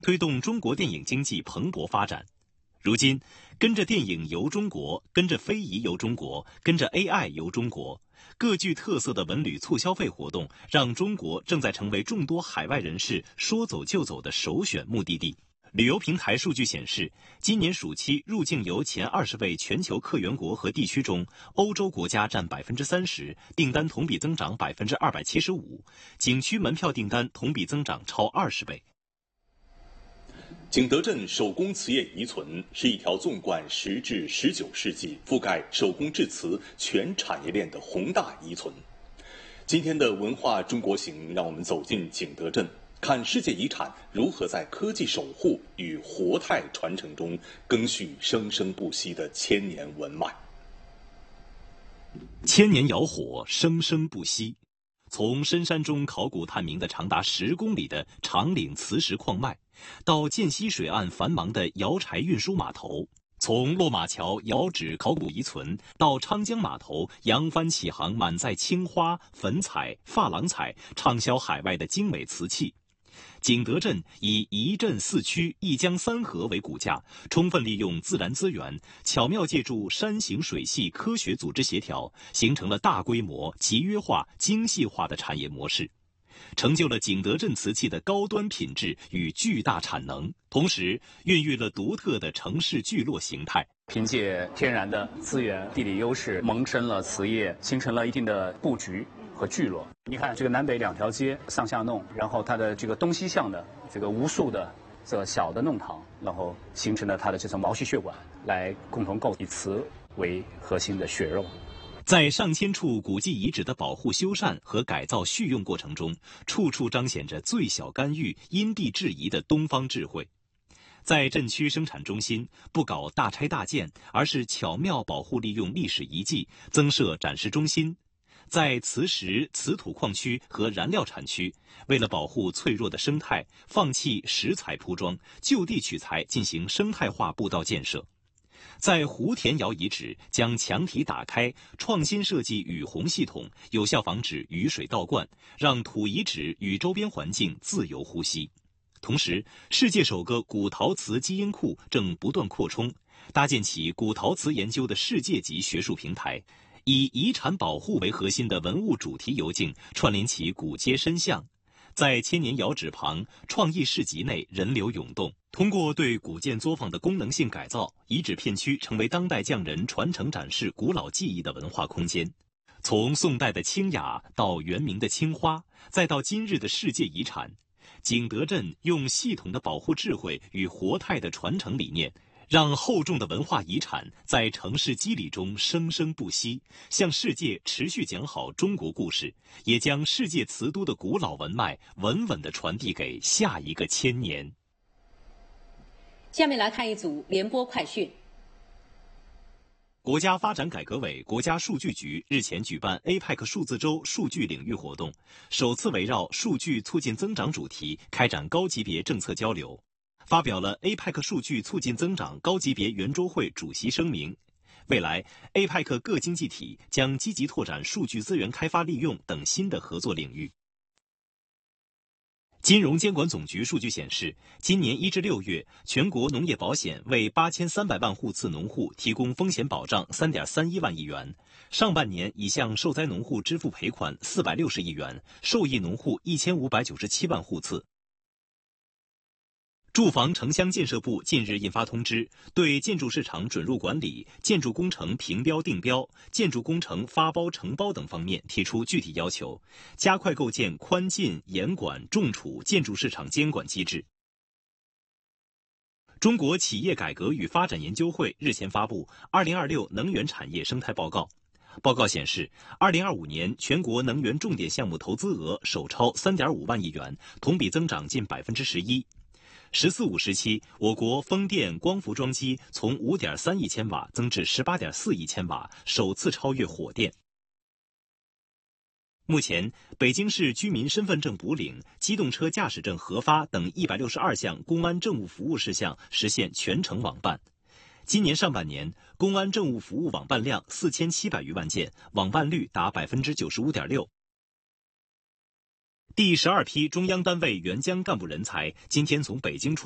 推动中国电影经济蓬勃发展。如今，跟着电影游中国，跟着非遗游中国，跟着 AI 游中国，各具特色的文旅促消费活动，让中国正在成为众多海外人士说走就走的首选目的地。旅游平台数据显示，今年暑期入境游前20位全球客源国和地区中，欧洲国家占30%，订单同比增长275%，景区门票订单同比增长超20倍。 景德镇手工瓷业遗存是一条纵贯10至19世纪、覆盖手工制瓷全产业链的宏大遗存。今天的文化中国行，让我们走进景德镇，看世界遗产如何在科技守护与活态传承中更续生生不息的千年文脉。 千年窑火，生生不息。从深山中考古探明的长达10公里的长岭磁石矿脉，到涧西水岸繁忙的窑柴运输码头，从落马桥窑址考古遗存到昌江码头扬帆起航满载青花、粉彩、珐琅彩畅销海外的精美瓷器，景德镇以一镇四区一江三河为骨架，充分利用自然资源，巧妙借助山形水系科学组织协调，形成了大规模、集约化、精细化的产业模式，成就了景德镇瓷器的高端品质与巨大产能，同时孕育了独特的城市聚落形态。 凭借天然的资源、地理优势，萌生了瓷业，形成了一定的布局和聚落。你看这个南北2条街上下弄，然后它的这个东西向的这个无数的这小的弄堂，然后形成了它的这层毛细血管，来共同构以瓷为核心的血肉。 在上千处古迹遗址的保护、修缮和改造续用过程中，处处彰显着最小干预、因地制宜的东方智慧。在镇区生产中心，不搞大拆大建，而是巧妙保护利用历史遗迹，增设展示中心。在磁石、瓷土矿区和燃料产区，为了保护脆弱的生态，放弃石材铺装，就地取材进行生态化步道建设。在湖田窑遗址，将墙体打开，创新设计雨洪系统，有效防止雨水倒灌，让土遗址与周边环境自由呼吸。同时，世界首个古陶瓷基因库正不断扩充，搭建起古陶瓷研究的世界级学术平台，以遗产保护为核心的文物主题游径串联起古街深巷。在千年窑址旁，创意市集内人流涌动。通过对古建作坊的功能性改造，遗址片区成为当代匠人传承展示古老技艺的文化空间。从宋代的清雅到元明的青花，再到今日的世界遗产，景德镇用系统的保护智慧与活态的传承理念，让厚重的文化遗产在城市肌理中生生不息，向世界持续讲好中国故事，也将世界瓷都的古老文脉稳稳地传递给下一个千年。 下面来看一组联播快讯。 国家发展改革委、国家数据局日前举办 APEC 数字周数据领域活动，首次围绕数据促进增长主题开展高级别政策交流，发表了 APEC 数据促进增长高级别圆桌会主席声明。未来 APEC 各经济体将积极拓展数据资源开发利用等新的合作领域。金融监管总局数据显示，今年1至6月，全国农业保险为8300万户次农户提供风险保障3.31万亿元，上半年已向受灾农户支付赔款460亿元，受益农户1597万户次。住房城乡建设部近日印发通知，对建筑市场准入管理、建筑工程评标定标、建筑工程发包承包等方面提出具体要求，加快构建宽进、严管、重处建筑市场监管机制。中国企业改革与发展研究会日前发布《2026能源产业生态报告》。报告显示，2025年全国能源重点项目投资额首超3.5万亿元，同比增长近11%。“14五”时期，我国风电、光伏装机从5.3亿千瓦增至18.4亿千瓦，首次超越火电。目前，北京市居民身份证补领、机动车驾驶证核发等162项公安政务服务事项实现全程网办。今年上半年，公安政务服务网办量4700余万件，网办率达95.6%。第12批中央单位援疆干部人才今天从北京出